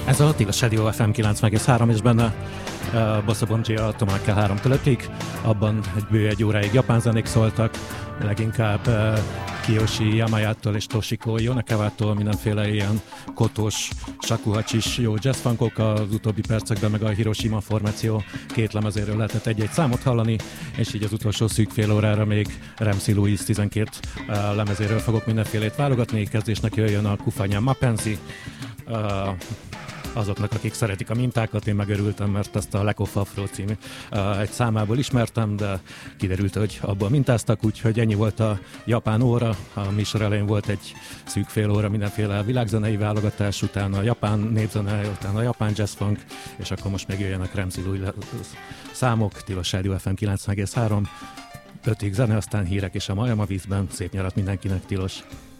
Ez a Tilos Radio FM 9,3 és benne Bossa Bongia Tomákkel 3-5-ig. Abban egy óráig japán zenék szóltak, leginkább Kiyoshi Yamayától és Toshiko Yonekawától mindenféle ilyen kotós, shakuhachis jó jazzfunkok, az utóbbi percekben meg a Hiroshima formáció két lemezéről lehetett egy-egy számot hallani, és így az utolsó szűk fél órára még Ramsey Lewis 12 lemezéről fogok mindenfélét válogatni. Kezdésnek jöjjön a Kufanya Mapenzi. Azoknak, akik szeretik a mintákat, én megörültem, mert ezt a Lack of Afro című egy számából ismertem, de kiderült, hogy abban mintáztak, úgyhogy ennyi volt a japán óra. A műsor elején volt egy szűk fél óra mindenféle világzenei válogatás, utána a japán népzene, utána a japán jazzfunk, és akkor most még jöjjenek Ramsey Lewis számok, Tilos Radio FM 9,3, 5-ig zene, aztán hírek és a majom a vízben. Szép nyarat mindenkinek, Tilos!